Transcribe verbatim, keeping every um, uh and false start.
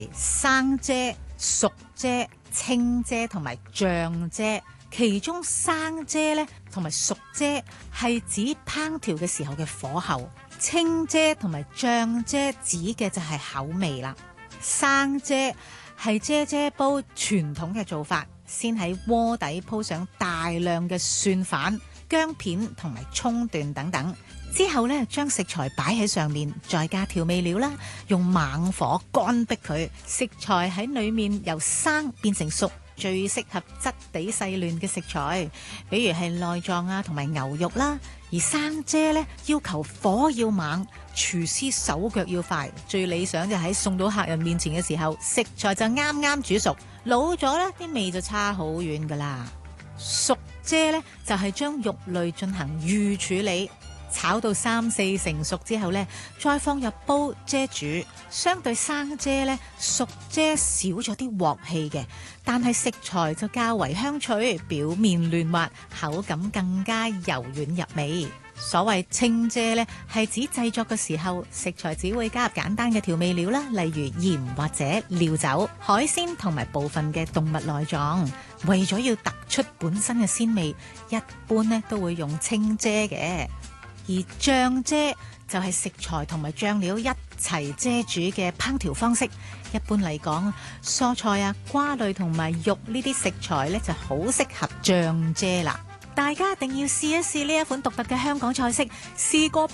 生遮、熟遮、清遮同埋醬遮，其中生遮咧同埋熟遮係指烹調嘅時候嘅火候，清遮同埋醬遮指嘅就係口味啦。生遮係遮遮煲傳統嘅做法，先喺鍋底鋪上大量嘅蒜瓣、薑片同埋蔥段等等，之後咧將食材擺喺上面，再加調味料啦，用猛火乾逼佢，食材喺裏面由生變成熟，最適合質地細嫩嘅食材，比如係內臟啊同埋牛肉啦。而生遮咧要求火要猛，廚師手腳要快，最理想就喺送到客人面前嘅時候，食材就啱啱煮熟，老咗咧啲味就差好遠噶啦。熟遮咧就係將肉類進行預處理，炒到三四成熟之後呢，再放入煲遮煮。相對生遮呢，熟遮少咗啲鑊氣嘅，但係食材就較為香脆，表面嫩滑，口感更加柔軟入味。所謂清遮呢，係指製作嘅時候，食材只會加入簡單嘅調味料啦，例如鹽或者料酒、海鮮同埋部分嘅動物內臟。為咗要突出本身嘅鮮味，一般呢都會用清遮嘅。而醬遮就係食材同埋醬料一齊遮煮嘅烹調方式。一般嚟講，蔬菜啊、瓜類同埋肉呢啲食材呢就好適合醬遮啦。大家一定要試一試呢一款獨特嘅香港菜式，試過